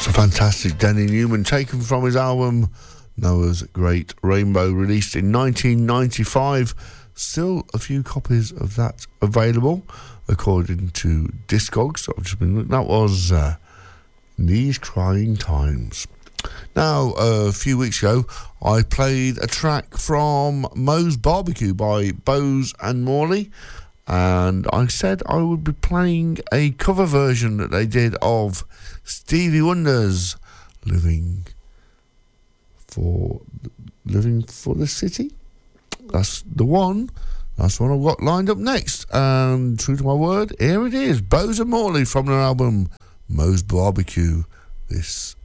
Fantastic Danny Newman, taken from his album Noah's Great Rainbow, released in 1995. Still a few copies of that available, according to Discogs. That was These Crying Times. Now, a few weeks ago, I played a track from Moe's Barbecue by Bose and Morley, and I said I would be playing a cover version that they did of Stevie Wonder's Living for the City. That's the one. That's what I've got lined up next. And true to my word, here it is. Bose and Morley from their album Moe's Barbecue. This